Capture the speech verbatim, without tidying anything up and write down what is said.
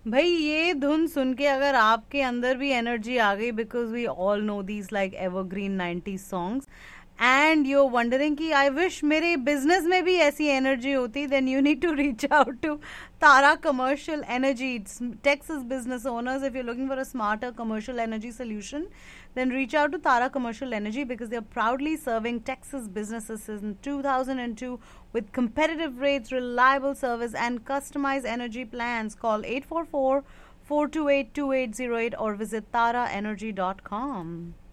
भाई ये धुन सुन के अगर आपके अंदर भी एनर्जी आ गई, because we all know these like evergreen nineties songs, and you wondering कि आई विश मेरे बिजनेस में भी ऐसी एनर्जी होती, then you need to reach out to Tara Commercial Energy. It's Texas business owners, if you're looking for a smarter commercial energy solution, then reach out to Tara Commercial Energy, because they're proudly serving Texas businesses since two thousand two with competitive rates, reliable service, and customized energy plans. Call eight four four, four two eight, two eight zero eight or visit tara energy dot com.